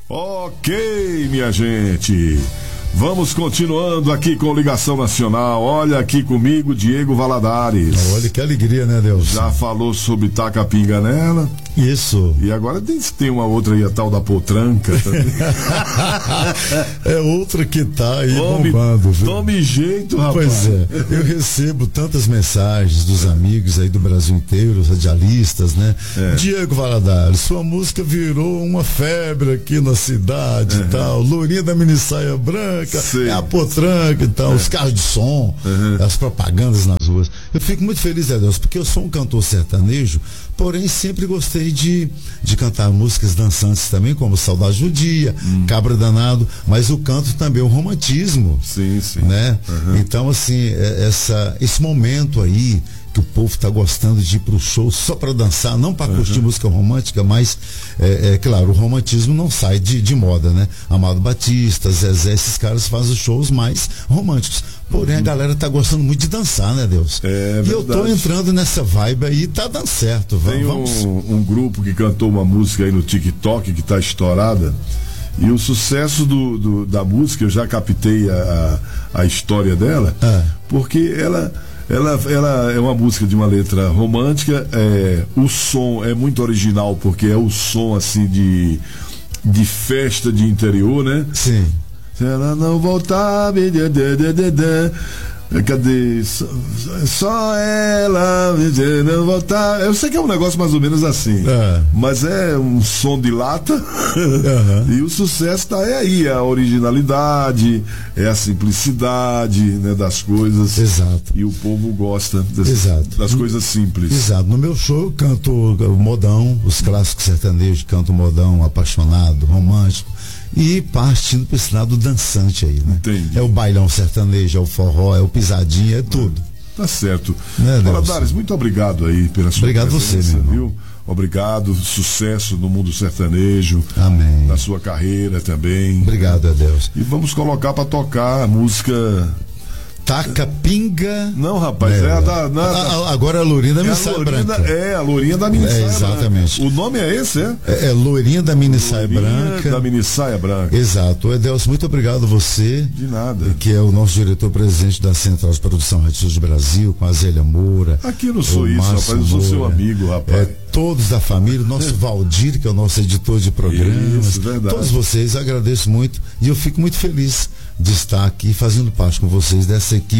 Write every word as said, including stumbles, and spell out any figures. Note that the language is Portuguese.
Ok, minha gente. Vamos continuando aqui com Ligação Nacional. Olha aqui comigo, Diego Valadares. Olha que alegria, né, Deus? Já falou sobre Taca-Pinganela. Isso. E agora tem, tem uma outra aí, a tal da Potranca. É outra que tá aí tome, bombando. Viu? Tome jeito, rapaz. Pois é, eu recebo tantas mensagens dos amigos aí do Brasil inteiro, os radialistas, né? É. Diego Valadares, sua música virou uma febre aqui na cidade e uhum. tal. Lourinha da Minissaia Branca, Sei. é a Potranca e tal, é. os carros de som, uhum. as propagandas nas ruas. Eu fico muito feliz, é Deus, porque eu sou um cantor sertanejo, porém sempre gostei de, de cantar músicas dançantes também, como Saudade Judia, hum. Cabra Danado, mas o canto também, o romantismo. Sim, sim. Né? Uhum. Então, assim, essa, esse momento aí que o povo está gostando de ir pro show só para dançar, não para uhum. curtir música romântica, mas é, é claro, o romantismo não sai de, de moda, né? Amado Batista, Zezé, esses caras fazem shows mais românticos. Porém, uhum. a galera tá gostando muito de dançar, né, Deus? É e eu tô entrando nessa vibe aí, tá dando certo. Tem vamos. Um, um grupo que cantou uma música aí no TikTok que tá estourada. E o sucesso do, do, da música, eu já captei a, a história dela, é. porque ela. Ela, ela é uma música de uma letra romântica, é, o som é muito original, porque é o som assim de, de festa de interior, né? Sim. Se ela não voltar, cadê? Só, só ela não voltar. Eu sei que é um negócio mais ou menos assim, é. mas é um som de lata uhum. e o sucesso tá aí, a originalidade, é a simplicidade, né, das coisas. Exato. E o povo gosta das, Exato. das coisas simples. Exato. No meu show eu canto o modão, os clássicos sertanejos, canto modão, apaixonado, romântico. E partindo para esse lado dançante aí, né? Entendi. É o bailão sertanejo, é o forró, é o pisadinha, é tudo. Tá certo. Né, Valadares, muito obrigado aí pela sua obrigado presença, você, meu viu? Obrigado, sucesso no mundo sertanejo. Amém. Na sua carreira também. Obrigado a Deus. E vamos colocar para tocar a música Taca Pinga. Não, rapaz, é, é a da. Na, a, a, agora é a Lourinha da Minissaia Branca. É, a Lourinha da Minissaia é, exatamente. Branca. O nome é esse, é? É, é Lourinha da Minissaia Branca. da Minissaia Branca. Exato. Edelcio, muito obrigado a você. De nada. Que é o nosso diretor-presidente da Central de Produção Rádio Sul do Brasil, com a Zélia Moura. Aqui eu não sou isso, rapaz, eu sou seu amigo, rapaz. É, todos da família, o nosso Valdir, que é o nosso editor de programas. Isso, verdade. Todos vocês, agradeço muito. E eu fico muito feliz de estar aqui fazendo parte com vocês dessa equipe